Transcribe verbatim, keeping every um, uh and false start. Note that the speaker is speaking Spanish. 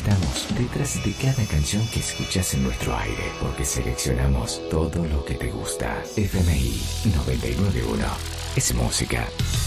Estamos detrás de cada canción que escuchas en nuestro aire, porque seleccionamos todo lo que te gusta. F M I noventa y nueve punto uno es música.